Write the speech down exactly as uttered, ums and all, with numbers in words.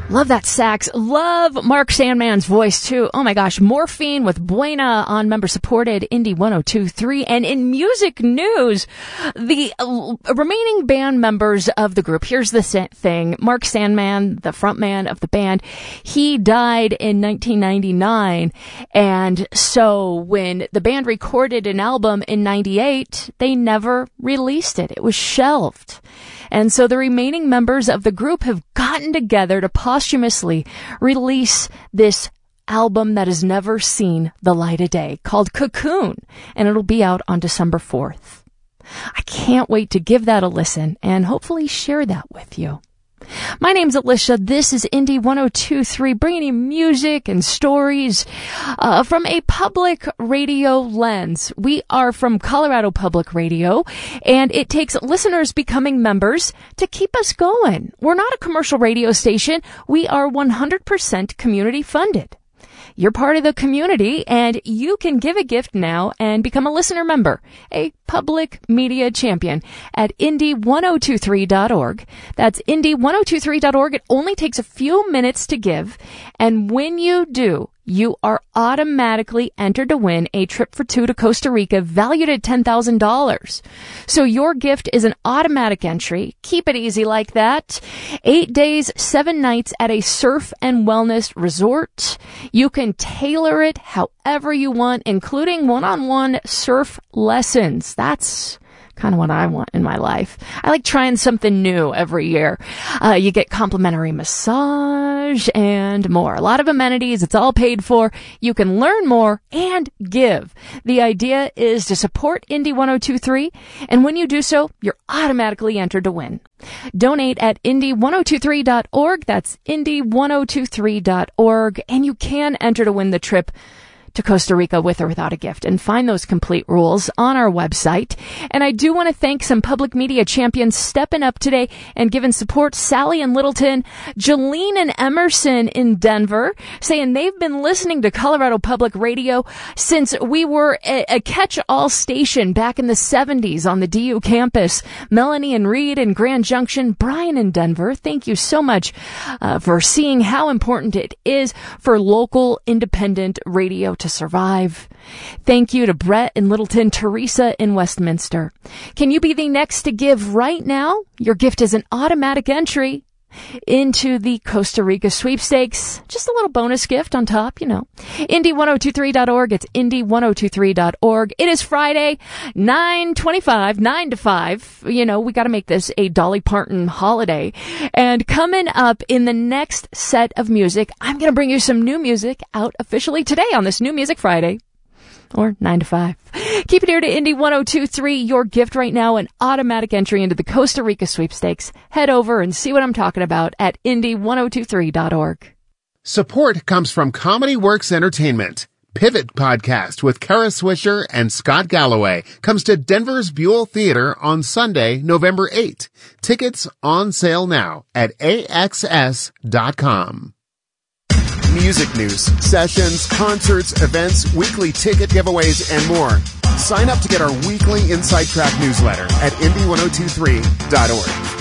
Love that sax. Love Mark Sandman's voice, too. Oh, my gosh. Morphine with Buena on member-supported Indie one oh two point three. And in music news, the uh, remaining band members of the group, here's the thing. Mark Sandman, the frontman of the band, he died in nineteen ninety-nine. And so when the band recorded an album in ninety-eight, they never released it. It was shelved. And so the remaining members of the group have gotten together to posthumously release this album that has never seen the light of day called Cocoon, and it'll be out on December fourth. I can't wait to give that a listen and hopefully share that with you. My name's Alicia. This is Indie one oh two point three, bringing you music and stories uh, from a public radio lens. We are from Colorado Public Radio, and it takes listeners becoming members to keep us going. We're not a commercial radio station. We are one hundred percent community funded. You're part of the community, and you can give a gift now and become a listener member, a public media champion at indie one oh two three dot org. That's indie one oh two three dot org. It only takes a few minutes to give, and when you do, you are automatically entered to win a trip for two to Costa Rica valued at ten thousand dollars. So your gift is an automatic entry. Keep it easy like that. Eight days, seven nights at a surf and wellness resort. You can tailor it however you want, including one-on-one surf lessons. That's kind of what I want in my life. I like trying something new every year. Uh, you get complimentary massage and more. A lot of amenities. It's all paid for. You can learn more and give. The idea is to support Indie one oh two point three, and when you do so, you're automatically entered to win. Donate at indie one oh two three dot org. That's indie one oh two three dot org, and you can enter to win the trip to Costa Rica with or without a gift, and find those complete rules on our website. And I do want to thank some public media champions stepping up today and giving support. Sally in Littleton, Jolene and Emerson in Denver, saying they've been listening to Colorado Public Radio since we were a, a catch-all station back in the seventies on the D U campus. Melanie and Reed in Grand Junction, Brian in Denver, thank you so much uh, for seeing how important it is for local independent radio to survive. Thank you to Brett in Littleton, Teresa in Westminster. Can you be the next to give right now? Your gift is an automatic entry into the Costa Rica sweepstakes. Just a little bonus gift on top, you know. indie one oh two three dot org. It's indie one oh two three dot org. It is Friday, nine twenty-five, nine to five. You know, we got to make this a Dolly Parton holiday. And coming up in the next set of music, I'm going to bring you some new music out officially today on this New Music Friday. Or nine to five. Keep it here to Indie one oh two point three. Your gift right now, an automatic entry into the Costa Rica sweepstakes. Head over and see what I'm talking about at indie one oh two three dot org. Support comes from Comedy Works Entertainment. Pivot Podcast with Kara Swisher and Scott Galloway comes to Denver's Buell Theater on Sunday, November eighth. Tickets on sale now at A X S dot com. Music news, sessions, concerts, events, weekly ticket giveaways, and more. Sign up to get our weekly Inside Track newsletter at indie one oh two three dot org.